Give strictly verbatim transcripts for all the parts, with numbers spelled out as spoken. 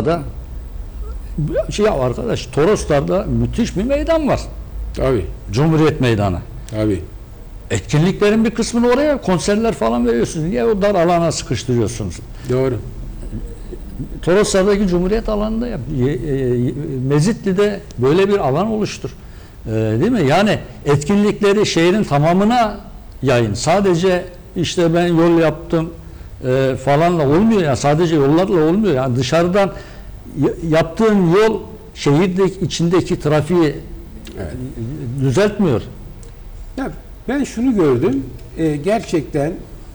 Avrupa'da şey arkadaş Toroslar'da müthiş bir meydan var. Tabii. Cumhuriyet Meydanı. Tabii. Etkinliklerin bir kısmını oraya konserler falan veriyorsunuz. Niye o dar alana sıkıştırıyorsunuz? Doğru. Toroslar'daki Cumhuriyet alanında yap. Mezitli'de böyle bir alan oluştur. Ee, değil mi? Yani etkinlikleri şehrin tamamına yayın. Sadece işte ben yol yaptım e, falanla olmuyor ya. Sadece yollarla olmuyor. Yani dışarıdan yaptığın yol şehirdeki içindeki trafiği evet. düzeltmiyor. Ya ben şunu gördüm. E, gerçekten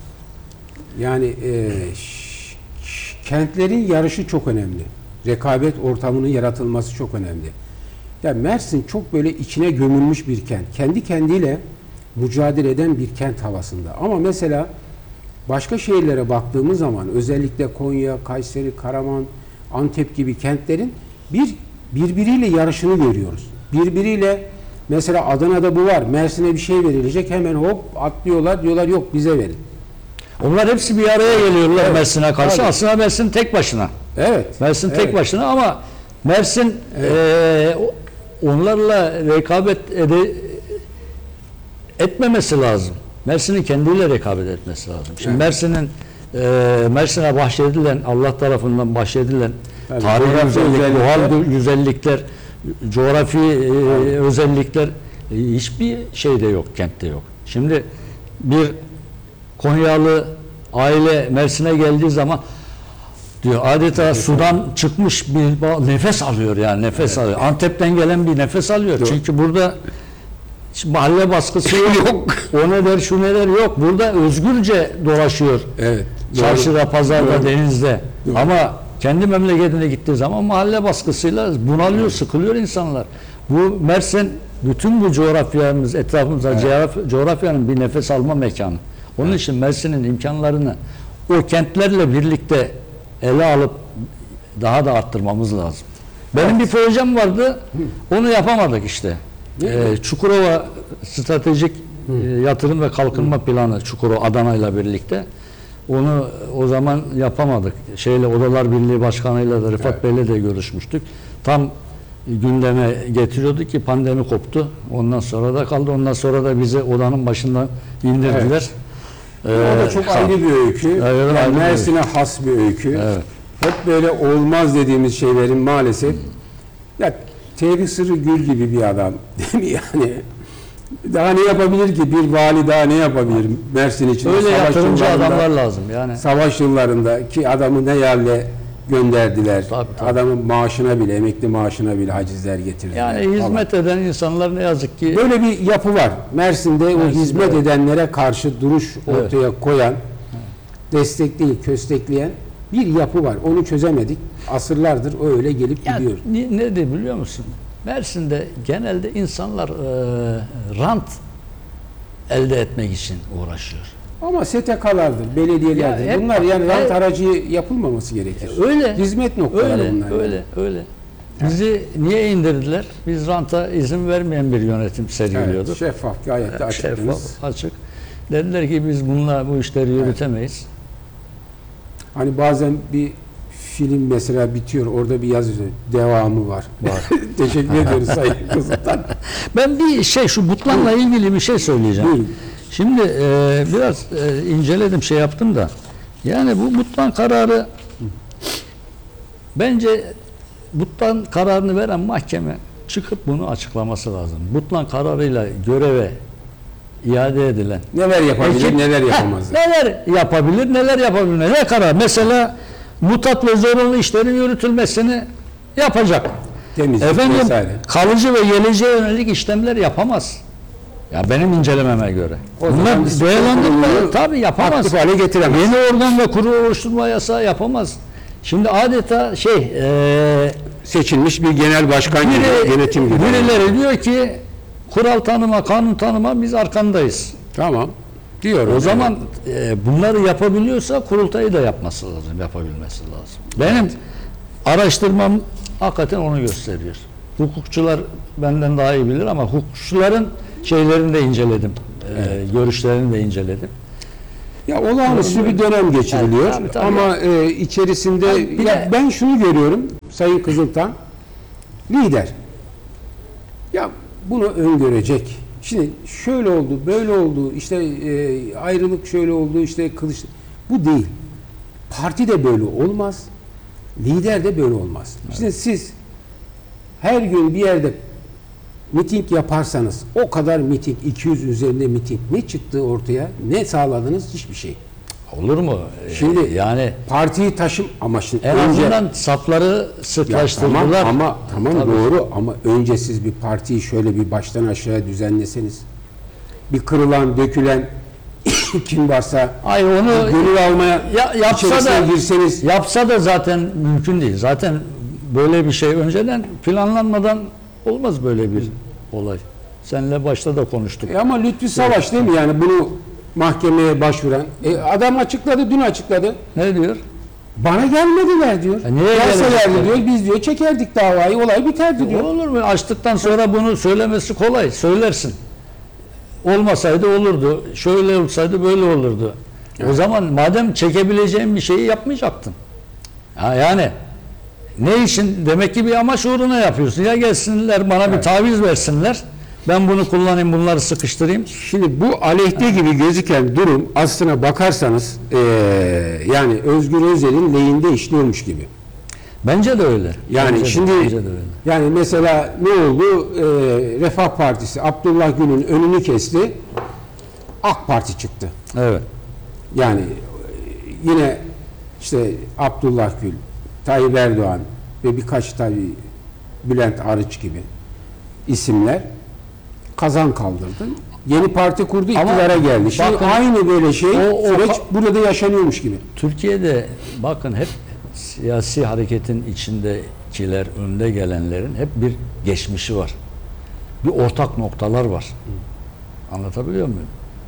yani e, ş, ş, kentlerin yarışı çok önemli. Rekabet ortamının yaratılması çok önemli. Ya Mersin çok böyle içine gömülmüş bir kent. Kendi kendiyle mücadele eden bir kent havasında. Ama mesela başka şehirlere baktığımız zaman özellikle Konya, Kayseri, Karaman, Antep gibi kentlerin bir birbiriyle yarışını görüyoruz. Birbiriyle mesela Adana'da bu var. Mersin'e bir şey verilecek. Hemen hop atlıyorlar. Diyorlar yok bize verin. Onlar hepsi bir araya geliyorlar evet. Mersin'e karşı. Tabii. Aslında Mersin tek başına. Evet. Mersin evet. tek başına ama Mersin evet. e, onlarla rekabet ede, etmemesi lazım. Mersin'in kendiyle rekabet etmesi lazım. Şimdi evet. Mersin'in e, Mersin'e bahşedilen Allah tarafından bahşedilen yani tarihi güzellik, doğal güzellikler, coğrafi e, özellikler e, hiçbir şeyde yok, kentte yok. Şimdi bir Konyalı aile Mersin'e geldiği zaman diyor adeta evet. sudan çıkmış bir nefes alıyor yani nefes evet. alıyor. Antep'ten gelen bir nefes alıyor. Yok. Çünkü burada mahalle baskısı yok. O ne der şu ne der yok. Burada özgürce dolaşıyor. Evet. Çarşıda, pazarda, doğru. denizde. Doğru. Ama kendi memleketine gittiği zaman mahalle baskısıyla bunalıyor, evet. sıkılıyor insanlar. Bu Mersin bütün bu coğrafyamız, etrafımızda evet. coğrafyanın bir nefes alma mekanı. Onun evet. için Mersin'in imkanlarını o kentlerle birlikte ele alıp daha da arttırmamız lazım. Benim evet. bir projem vardı. Onu yapamadık işte. Ee, Çukurova Stratejik e, Yatırım ve Kalkınma Planı Çukurova Adana ile birlikte. Onu o zaman yapamadık. Şeyle Odalar Birliği Başkanı'yla da Rıfat evet. Bey'le de görüşmüştük. Tam gündeme getiriyordu ki pandemi koptu. Ondan sonra da kaldı. Ondan sonra da bizi odanın başından indirdiler. Evet. Ee, o da çok ayrı bir öykü. Evet, yani Mersin'e has bir öykü. Evet. Hep böyle olmaz dediğimiz şeylerin maalesef ya Tevfik Sırrı Gül gibi bir adam değil mi yani? Daha ne yapabilir ki? Bir vali daha ne yapabilir Mersin için? Öyle yatırımcı adamlar lazım yani. Savaş yıllarında ki adamı ne yerle gönderdiler. Tabii, tabii. Adamın maaşına bile, emekli maaşına bile hacizler getirdiler. Yani hizmet falan eden insanlar ne yazık ki. Böyle bir yapı var. Mersin'de, Mersin'de o hizmet evet. edenlere karşı duruş ortaya evet. koyan, destekleyici, köstekleyen bir yapı var. Onu çözemedik. Asırlardır öyle gelip yani, gidiyor. Ne, ne de biliyor musun? Mersin'de genelde insanlar e, rant elde etmek için uğraşıyor. Ama S T K'lardır, belediyelerdir. Ya, bunlar yani rant aracı yapılmaması gerekir. Öyle. Hizmet noktaları öyle, bunlar. Öyle, yani. öyle. Bizi niye indirdiler? Biz ranta izin vermeyen bir yönetim sergiliyorduk. Evet, şeffaf, gayet de açıktınız. Şeffaf, açık. Dediler ki biz bununla bu işleri yürütemeyiz. Evet. Hani bazen bir film mesela bitiyor, orada bir yazı devamı var. var. Teşekkür ediyoruz Sayın Kızıltan. Ben bir şey, şu Butlan'la ilgili bir şey söyleyeceğim. Buyurun. Şimdi e, biraz e, inceledim, şey yaptım da. Yani bu Butlan kararı bence Butlan kararını veren mahkeme çıkıp bunu açıklaması lazım. Butlan kararıyla göreve iade edilen. Neler yapabilir, Erkek, neler yapamaz. Neler yapabilir, neler yapabilir. Ne karar? Mesela mutat ve zorunlu işlerin yürütülmesini yapacak. Temizlik Efendim, vesaire. Kalıcı ve geleceğe yönelik işlemler yapamaz. Ya benim incelememe göre. O Bunlar değerlendirmeyi tabii yapamaz. Aktif hale getiremez. Yeni organ ve kurul oluşturma yasağı yapamaz. Şimdi adeta şey e, seçilmiş bir genel başkan biri, gibi, yönetim gibi. Birileri diyor ki kural tanıma, kanun tanıma biz arkandayız. Tamam. Diyor. O yani. zaman e, bunları yapabiliyorsa kurultayı da yapması lazım, yapabilmesi lazım. Benim evet. araştırmam hakikaten onu gösteriyor. Hukukçular benden daha iyi bilir ama hukukçuların şeylerini de inceledim. Evet. E, görüşlerini de inceledim. Ya olağanüstü bir dönem geçiriliyor. Yani, tabii, tabii. Ama e, içerisinde Yani bir ya de- ben şunu görüyorum Sayın Kızıltan, lider. Ya bunu öngörecek. Şimdi şöyle oldu, böyle oldu, işte e, ayrılık şöyle oldu, işte kılıç. Bu değil. Parti de böyle olmaz. Lider de böyle olmaz. Evet. Şimdi siz her gün bir yerde miting yaparsanız, o kadar miting, iki yüz üzerinde miting, ne çıktı ortaya? Ne sağladınız? Hiçbir şey. Olur mu? Şimdi Ee, yani partiyi taşım ama şimdi en önce, azından safları ya sıklaştırdılar. tamam ama tamam Tabii. doğru ama önce siz bir partiyi şöyle bir baştan aşağıya düzenleseniz, bir kırılan, dökülen kim varsa Hayır, onu gönül almaya ya, yapsa içerisine da girseniz. yapsa da zaten mümkün değil. Zaten böyle bir şey önceden planlanmadan olmaz böyle bir olay. Seninle başta da konuştuk. E ama Lütfü Savaş değil mi yani bunu mahkemeye başvuran? E adam açıkladı, dün açıkladı. Ne diyor? Bana gelmediler diyor. E niye Gelselerdi gelecekler? diyor, biz diyor çekerdik davayı, olay biterdi diyor. Olur mu? Açtıktan sonra bunu söylemesi kolay. Söylersin. Olmasaydı olurdu. Şöyle olsaydı böyle olurdu. Evet. O zaman madem çekebileceğin bir şeyi yapmayacaktın. Ha yani ne için? Demek ki bir amaç uğruna yapıyorsun. Ya gelsinler bana Evet. bir taviz versinler. Ben bunu kullanayım, bunları sıkıştırayım. Şimdi bu aleyhte gibi gözüken durum aslına bakarsanız eee, yani Özgür Özel'in lehinde işliyormuş gibi. Bence de öyle. Yani Bence de- şimdi bence de öyle. yani mesela ne oldu? Eee, Refah Partisi Abdullah Gül'ün önünü kesti. AK Parti çıktı. Evet. Yani e, yine işte Abdullah Gül, Tayyip Erdoğan ve birkaç tabii Bülent Arıç gibi isimler kazan kaldırdı. Yeni parti kurdu, Ama iktidara geldi. Şimdi bakın, aynı böyle şey o- o süreç ka- burada da yaşanıyormuş gibi. Türkiye'de bakın hep siyasi hareketin içindekiler, önde gelenlerin hep bir geçmişi var. Bir ortak noktalar var. Anlatabiliyor muyum?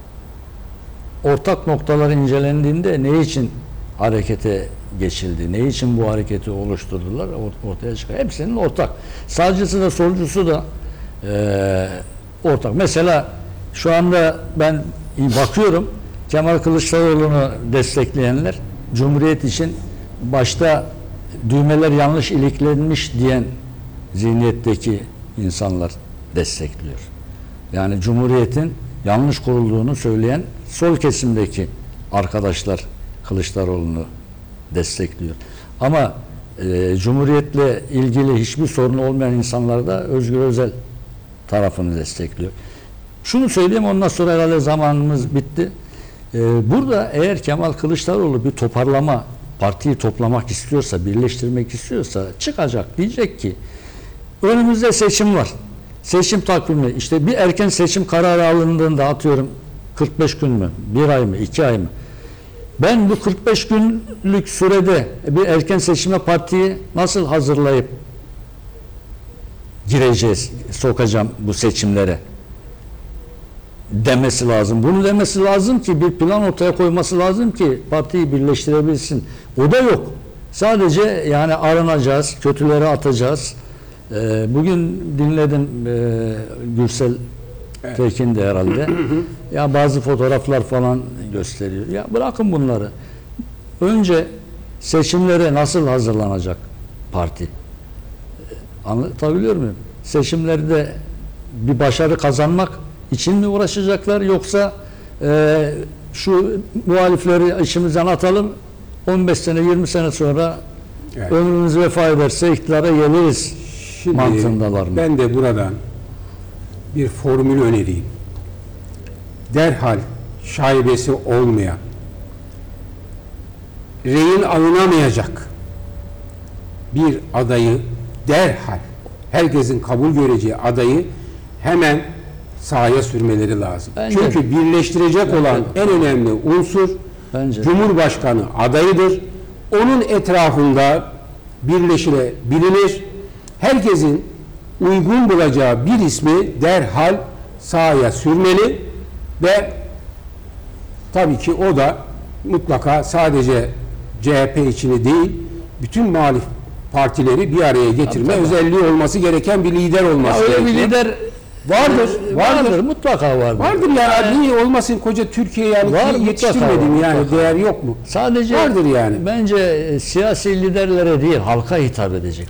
Ortak noktalar incelendiğinde ne için harekete geçildi, ne için bu hareketi oluşturdular or- ortaya çıkıyor. Hepsinin ortak. Sağcısı da solcusu da eee, ortak. Mesela şu anda ben bakıyorum Kemal Kılıçdaroğlu'nu destekleyenler Cumhuriyet için başta düğmeler yanlış iliklenmiş diyen zihniyetteki insanlar destekliyor. Yani Cumhuriyet'in yanlış kurulduğunu söyleyen sol kesimdeki arkadaşlar Kılıçdaroğlu'nu destekliyor. Ama e, Cumhuriyet'le ilgili hiçbir sorun olmayan insanlar da Özgür Özel tarafını destekliyor. Şunu söyleyeyim, ondan sonra herhalde zamanımız bitti. E, burada eğer Kemal Kılıçdaroğlu bir toparlama, partiyi toplamak istiyorsa, birleştirmek istiyorsa çıkacak. Diyecek ki önümüzde seçim var. Seçim takvimi, işte bir erken seçim kararı alındığında atıyorum kırk beş gün mü, bir ay mı, iki ay mı? Ben bu kırk beş günlük sürede bir erken seçime partiyi nasıl hazırlayıp gireceğiz, sokacağım bu seçimlere demesi lazım. Bunu demesi lazım ki bir plan ortaya koyması lazım ki partiyi birleştirebilsin. O da yok. Sadece yani aranacağız, kötüleri atacağız. Ee, bugün dinledim e, Gürsel Evet. Tekin de herhalde. Ya bazı fotoğraflar falan gösteriyor. Ya bırakın bunları. Önce seçimlere nasıl hazırlanacak parti? Anlatabiliyor muyum? Seçimlerde bir başarı kazanmak için mi uğraşacaklar, yoksa e, şu muhalifleri işimizden atalım, on beş sene yirmi sene sonra Evet. ömrümüz vefa ederse iktidara geliriz Şimdi mantığındalar mı? ben de buradan bir formül önereyim. Derhal şaibesi olmayan, rehin alınamayacak bir adayı derhal, herkesin kabul göreceği adayı hemen sahaya sürmeleri lazım. Bence Çünkü birleştirecek Bence olan en önemli unsur Bence. Cumhurbaşkanı adayıdır. Onun etrafında birleşilebilir. Herkesin uygun bulacağı bir ismi derhal sahaya sürmeli ve tabii ki o da mutlaka sadece C H P içini değil, bütün muhalif partileri bir araya getirme Tabii, tabii. özelliği olması gereken bir lider olması Ya öyle bir gerekiyor. lider Vardır, e, vardır. mutlaka vardır. Vardır yani, niye olmasın koca Türkiye yani, Var, ki yetiştirmedim mutlaka var, yani, mutlaka. değer yok mu? Sadece Vardır yani. bence e, siyasi liderlere değil halka hitap edecek.